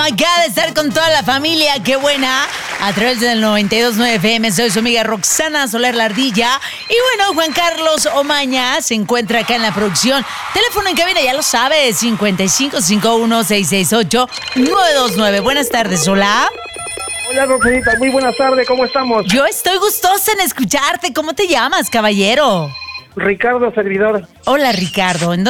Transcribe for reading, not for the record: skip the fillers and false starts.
acá de estar con toda la familia, qué buena. A través del 92.9 FM, soy su amiga Roxana Soler La Ardilla. Y bueno, Juan Carlos Omaña se encuentra acá en la producción. Teléfono en cabina, ya lo sabes, 5551-668-929. Buenas tardes, hola. Hola, Roxanita, muy buenas tardes, ¿cómo estamos? Yo estoy gustosa en escucharte. ¿Cómo te llamas, caballero? Ricardo, servidor. Hola, Ricardo.